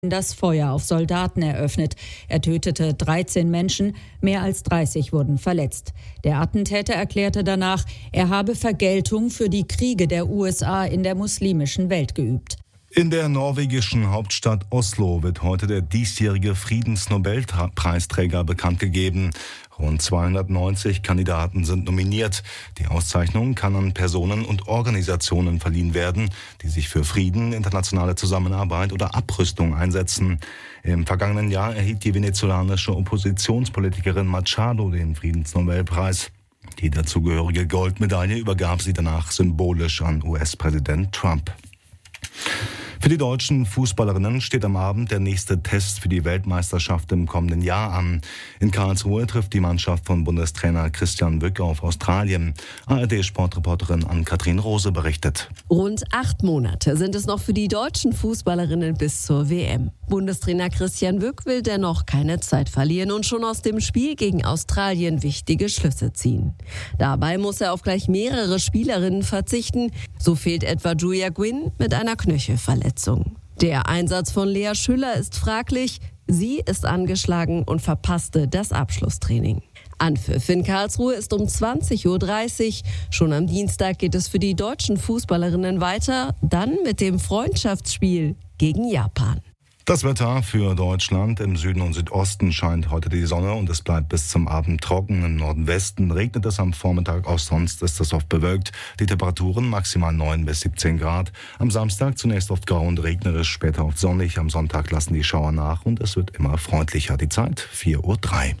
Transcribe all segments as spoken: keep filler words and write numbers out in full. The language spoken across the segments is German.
das Feuer auf Soldaten eröffnet. Er tötete dreizehn Menschen, mehr als dreißig wurden verletzt. Der Attentäter erklärte danach, er habe Vergeltung für die Kriege der U S A in der muslimischen Welt geübt. In der norwegischen Hauptstadt Oslo wird heute der diesjährige Friedensnobelpreisträger bekannt gegeben. Rund zweihundertneunzig Kandidaten sind nominiert. Die Auszeichnung kann an Personen und Organisationen verliehen werden, die sich für Frieden, internationale Zusammenarbeit oder Abrüstung einsetzen. Im vergangenen Jahr erhielt die venezolanische Oppositionspolitikerin Machado den Friedensnobelpreis. Die dazugehörige Goldmedaille übergab sie danach symbolisch an U S-Präsident Trump. Für die deutschen Fußballerinnen steht am Abend der nächste Test für die Weltmeisterschaft im kommenden Jahr an. In Karlsruhe trifft die Mannschaft von Bundestrainer Christian Böck auf Australien. A R D-Sportreporterin Ann-Kathrin Rose berichtet. Rund acht Monate sind es noch für die deutschen Fußballerinnen bis zur W M. Bundestrainer Christian Böck will dennoch keine Zeit verlieren und schon aus dem Spiel gegen Australien wichtige Schlüsse ziehen. Dabei muss er auf gleich mehrere Spielerinnen verzichten. So fehlt etwa Julia Gwynn mit einer Knöchelverletzung. Der Einsatz von Lea Schüller ist fraglich. Sie ist angeschlagen und verpasste das Abschlusstraining. Anpfiff in Karlsruhe ist um zwanzig Uhr dreißig. Schon am Dienstag geht es für die deutschen Fußballerinnen weiter, dann mit dem Freundschaftsspiel gegen Japan. Das Wetter für Deutschland: Im Süden und Südosten scheint heute die Sonne und es bleibt bis zum Abend trocken. Im Nordwesten regnet es am Vormittag, auch sonst ist es oft bewölkt. Die Temperaturen maximal neun bis siebzehn Grad. Am Samstag zunächst oft grau und regnerisch, später oft sonnig. Am Sonntag lassen die Schauer nach und es wird immer freundlicher. Die Zeit vier Uhr drei.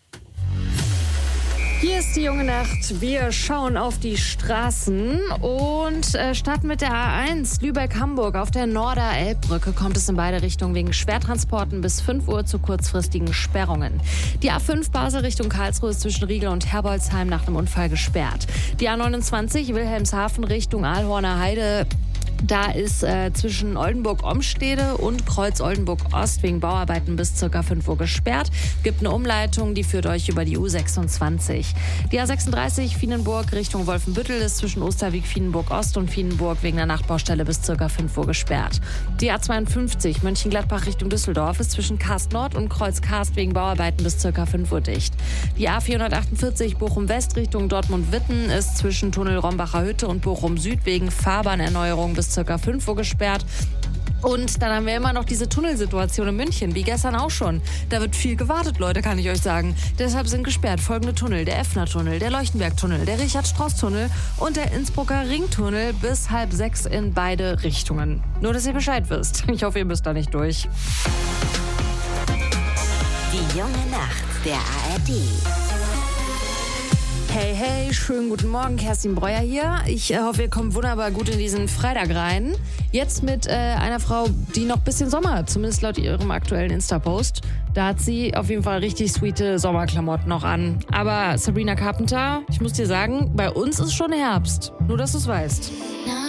Hier ist die junge Nacht. Wir schauen auf die Straßen und äh, starten mit der A eins Lübeck-Hamburg. Auf der Norder-Elbbrücke kommt es in beide Richtungen wegen Schwertransporten bis fünf Uhr zu kurzfristigen Sperrungen. Die A fünf Basel Richtung Karlsruhe ist zwischen Riegel und Herbolzheim nach einem Unfall gesperrt. Die A neunundzwanzig Wilhelmshaven Richtung Aalhorner Heide. Da ist äh, zwischen Oldenburg-Omstede und Kreuz-Oldenburg-Ost wegen Bauarbeiten bis ca. fünf Uhr gesperrt. Gibt eine Umleitung, die führt euch über die U sechsundzwanzig. Die A sechsunddreißig Fienenburg Richtung Wolfenbüttel ist zwischen Osterwig, Fienenburg-Ost und Fienenburg wegen der Nachtbaustelle bis ca. fünf Uhr gesperrt. Die A zweiundfünfzig Mönchengladbach Richtung Düsseldorf ist zwischen Karst-Nord und Kreuz-Karst wegen Bauarbeiten bis ca. fünf Uhr dicht. Die A vierhundertachtundvierzig Bochum-West Richtung Dortmund-Witten ist zwischen Tunnel Rombacher Hütte und Bochum-Süd wegen Fahrbahnerneuerung bis ca. fünf Uhr gesperrt. Und dann haben wir immer noch diese Tunnelsituation in München, wie gestern auch schon. Da wird viel gewartet, Leute, kann ich euch sagen. Deshalb sind gesperrt folgende Tunnel: der Effner-Tunnel, der Leuchtenberg-Tunnel, der Richard-Strauss-Tunnel und der Innsbrucker Ringtunnel bis halb sechs in beide Richtungen. Nur, dass ihr Bescheid wisst. Ich hoffe, ihr müsst da nicht durch. Die junge Nacht der A R D. Hey, hey, schönen guten Morgen, Kerstin Breuer hier. Ich äh, hoffe, ihr kommt wunderbar gut in diesen Freitag rein. Jetzt mit äh, einer Frau, die noch ein bisschen Sommer hat, zumindest laut ihrem aktuellen Insta-Post. Da hat sie auf jeden Fall richtig sweete Sommerklamotten noch an. Aber Sabrina Carpenter, ich muss dir sagen, bei uns ist schon Herbst. Nur, dass du es weißt.